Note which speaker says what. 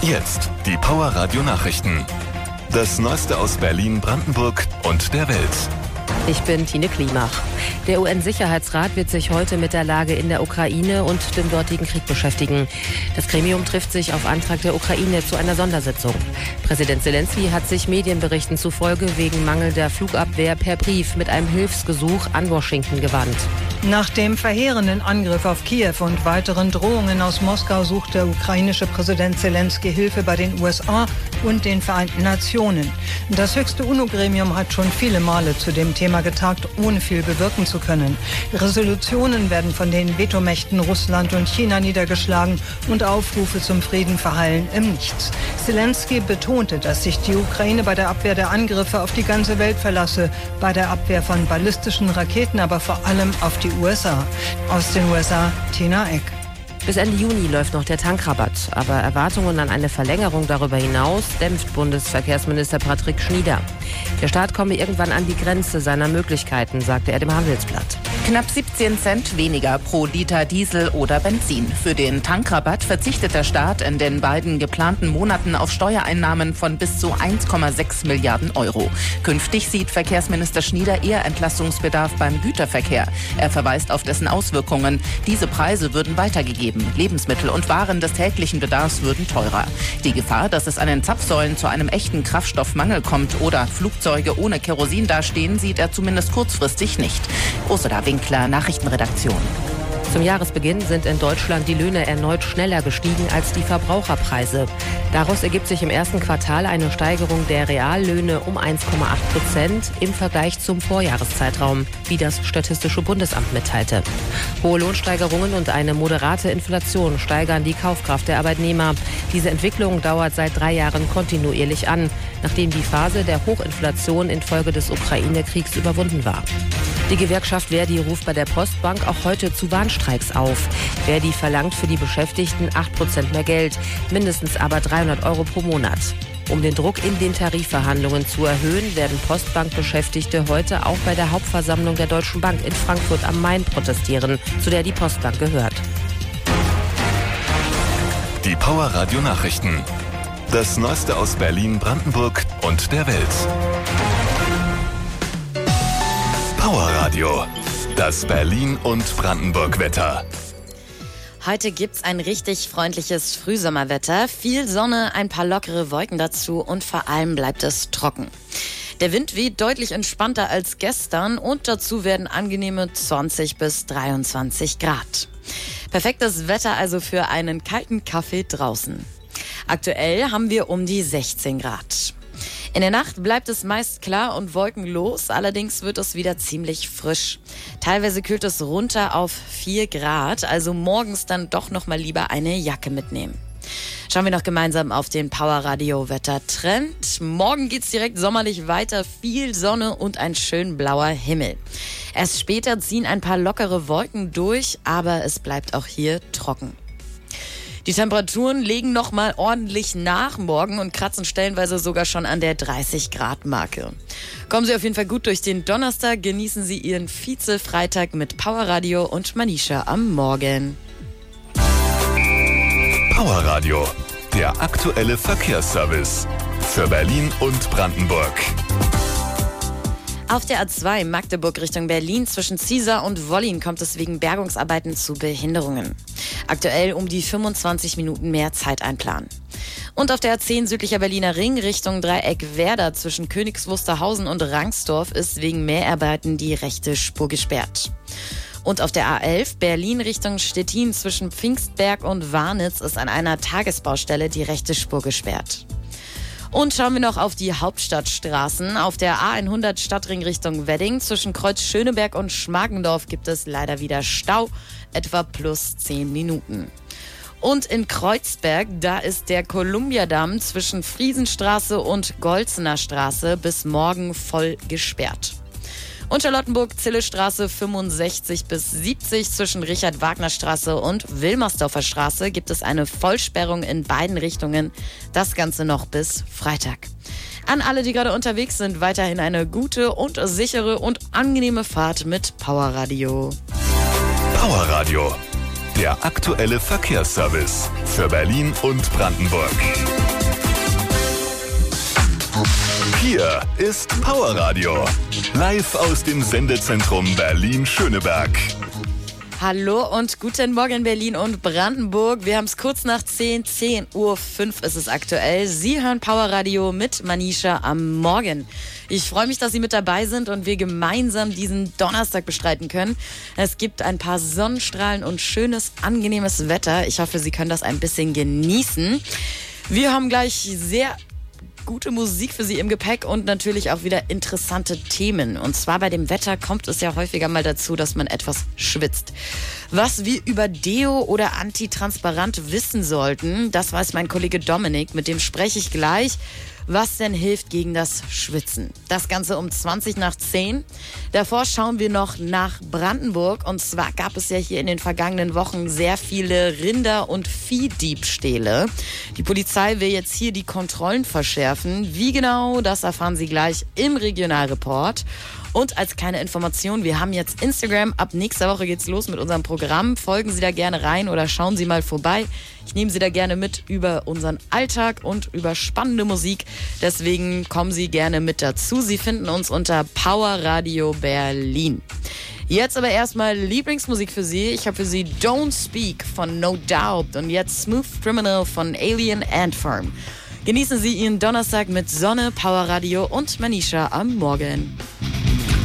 Speaker 1: Jetzt die Power Radio Nachrichten. Das Neueste aus Berlin, Brandenburg und der Welt.
Speaker 2: Ich bin Tine Klimach. Der UN-Sicherheitsrat wird sich heute mit der Lage in der Ukraine und dem dortigen Krieg beschäftigen. Das Gremium trifft sich auf Antrag der Ukraine zu einer Sondersitzung. Präsident Zelensky hat sich Medienberichten zufolge wegen mangelnder Flugabwehr per Brief mit einem Hilfsgesuch an Washington gewandt.
Speaker 3: Nach dem verheerenden Angriff auf Kiew und weiteren Drohungen aus Moskau sucht der ukrainische Präsident Zelensky Hilfe bei den USA und den Vereinten Nationen. Das höchste UNO-Gremium hat schon viele Male zu dem Thema getagt, ohne viel bewirken zu können. Resolutionen werden von den Vetomächten Russland und China niedergeschlagen und Aufrufe zum Frieden verhallen im Nichts. Zelensky betonte, dass sich die Ukraine bei der Abwehr der Angriffe auf die ganze Welt verlasse, bei der Abwehr von ballistischen Raketen, aber vor allem auf die USA. Aus den USA, Tina Eck.
Speaker 2: Bis Ende Juni läuft noch der Tankrabatt. Aber Erwartungen an eine Verlängerung darüber hinaus dämpft Bundesverkehrsminister Patrick Schnieder. Der Staat komme irgendwann an die Grenze seiner Möglichkeiten, sagte er dem Handelsblatt.
Speaker 4: Knapp 17 Cent weniger pro Liter Diesel oder Benzin. Für den Tankrabatt verzichtet der Staat in den beiden geplanten Monaten auf Steuereinnahmen von bis zu 1,6 Milliarden Euro. Künftig sieht Verkehrsminister Schnieder eher Entlastungsbedarf beim Güterverkehr. Er verweist auf dessen Auswirkungen. Diese Preise würden weitergegeben. Lebensmittel und Waren des täglichen Bedarfs würden teurer. Die Gefahr, dass es an den Zapfsäulen zu einem echten Kraftstoffmangel kommt oder Flugzeuge ohne Kerosin dastehen, sieht er zumindest kurzfristig nicht. Ursula Winkler, Nachrichtenredaktion.
Speaker 2: Zum Jahresbeginn sind in Deutschland die Löhne erneut schneller gestiegen als die Verbraucherpreise. Daraus ergibt sich im ersten Quartal eine Steigerung der Reallöhne um 1,8% im Vergleich zum Vorjahreszeitraum, wie das Statistische Bundesamt mitteilte. Hohe Lohnsteigerungen und eine moderate Inflation steigern die Kaufkraft der Arbeitnehmer. Diese Entwicklung dauert seit 3 Jahren kontinuierlich an, nachdem die Phase der Hochinflation infolge des Ukraine-Kriegs überwunden war. Die Gewerkschaft Verdi ruft bei der Postbank auch heute zu Warnstreiks auf. Verdi verlangt für die Beschäftigten 8% mehr Geld, mindestens aber 300 Euro pro Monat. Um den Druck in den Tarifverhandlungen zu erhöhen, werden Postbank-Beschäftigte heute auch bei der Hauptversammlung der Deutschen Bank in Frankfurt am Main protestieren, zu der die Postbank gehört.
Speaker 1: Die Power Radio Nachrichten. Das Neueste aus Berlin, Brandenburg und der Welt. Power Radio. Das Berlin- und Brandenburg-Wetter.
Speaker 5: Heute gibt's ein richtig freundliches Frühsommerwetter. Viel Sonne, ein paar lockere Wolken dazu und vor allem bleibt es trocken. Der Wind weht deutlich entspannter als gestern und dazu werden angenehme 20 bis 23 Grad. Perfektes Wetter also für einen kalten Kaffee draußen. Aktuell haben wir um die 16 Grad. In der Nacht bleibt es meist klar und wolkenlos, allerdings wird es wieder ziemlich frisch. Teilweise kühlt es runter auf 4 Grad, also morgens dann doch noch mal lieber eine Jacke mitnehmen. Schauen wir noch gemeinsam auf den Power Radio Wettertrend. Morgen geht's direkt sommerlich weiter, viel Sonne und ein schön blauer Himmel. Erst später ziehen ein paar lockere Wolken durch, aber es bleibt auch hier trocken. Die Temperaturen legen noch mal ordentlich nach morgen und kratzen stellenweise sogar schon an der 30-Grad-Marke. Kommen Sie auf jeden Fall gut durch den Donnerstag, genießen Sie Ihren Vize-Freitag mit Power Radio und Manisha am Morgen.
Speaker 1: Power Radio, der aktuelle Verkehrsservice für Berlin und Brandenburg.
Speaker 5: Auf der A2 Magdeburg Richtung Berlin zwischen Ziesar und Wollin kommt es wegen Bergungsarbeiten zu Behinderungen. Aktuell um die 25 Minuten mehr Zeit einplanen. Und auf der A10 südlicher Berliner Ring Richtung Dreieck Werder zwischen Königs Wusterhausen und Rangsdorf ist wegen Mehrarbeiten die rechte Spur gesperrt. Und auf der A11 Berlin Richtung Stettin zwischen Pfingstberg und Warnitz ist an einer Tagesbaustelle die rechte Spur gesperrt. Und schauen wir noch auf die Hauptstadtstraßen. Auf der A100 Stadtring Richtung Wedding zwischen Kreuz Schöneberg und Schmargendorf gibt es leider wieder Stau, etwa plus 10 Minuten. Und in Kreuzberg, da ist der Kolumbiadamm zwischen Friesenstraße und Golzener Straße bis morgen voll gesperrt. Und Charlottenburg-Zillestraße 65 bis 70 zwischen Richard-Wagner-Straße und Wilmersdorfer Straße gibt es eine Vollsperrung in beiden Richtungen. Das Ganze noch bis Freitag. An alle, die gerade unterwegs sind, weiterhin eine gute und sichere und angenehme Fahrt mit Power Radio.
Speaker 1: Power Radio, Der aktuelle Verkehrsservice für Berlin und Brandenburg. Hier ist Powerradio. Live aus dem Sendezentrum Berlin-Schöneberg.
Speaker 5: Hallo und guten Morgen Berlin und Brandenburg. Wir haben es kurz nach 10:05 Uhr ist es aktuell. Sie hören Powerradio mit Manisha am Morgen. Ich freue mich, dass Sie mit dabei sind und wir gemeinsam diesen Donnerstag bestreiten können. Es gibt ein paar Sonnenstrahlen und schönes, angenehmes Wetter. Ich hoffe, Sie können das ein bisschen genießen. Wir haben gleich sehr gute Musik für Sie im Gepäck und natürlich auch wieder interessante Themen. Und zwar bei dem Wetter kommt es ja häufiger mal dazu, dass man etwas schwitzt. Was wir über Deo oder Antitransparent wissen sollten, das weiß mein Kollege Dominik. Mit dem spreche ich gleich. Was denn hilft gegen das Schwitzen? Das Ganze um 20:10. Davor schauen wir noch nach Brandenburg. Und zwar gab es ja hier in den vergangenen Wochen sehr viele Rinder- und Viehdiebstähle. Die Polizei will jetzt hier die Kontrollen verschärfen. Wie genau, das erfahren Sie gleich im Regionalreport. Und als kleine Information, wir haben jetzt Instagram. Ab nächster Woche geht's los mit unserem Programm. Folgen Sie da gerne rein oder schauen Sie mal vorbei. Ich nehme Sie da gerne mit über unseren Alltag und über spannende Musik. Deswegen kommen Sie gerne mit dazu. Sie finden uns unter Powerradio Berlin. Jetzt aber erstmal Lieblingsmusik für Sie. Ich habe für Sie Don't Speak von No Doubt und jetzt Smooth Criminal von Alien Ant Farm. Genießen Sie Ihren Donnerstag mit Sonne, Powerradio und Manisha am Morgen.